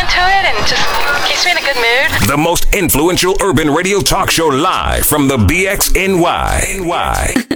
to it and just keeps me in a good mood. The most influential urban radio talk show live from the BXNY.